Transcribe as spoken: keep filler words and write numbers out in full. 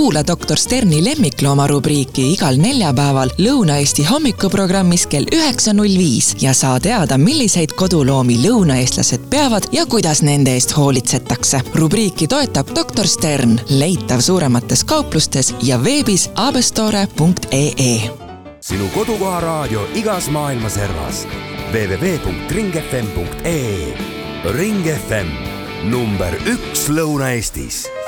Kuula doktor Sterni lemmiklooma rubriiki igal neljapäeval Lõuna-Eesti hommikuprogrammis kell üheksa null viis ja saa teada, milliseid koduloomi lõunaeestlased peavad ja kuidas nende eest hoolitsetakse. Rubriiki toetab doktor Stern, leitav suuremates kauplustes ja veebis abestore punkt ee e. Sinu kodukoha raadio igas maailma servas. w w w punkt ring f m punkt ee. Ring F M, number üks Lõuna-Eestis.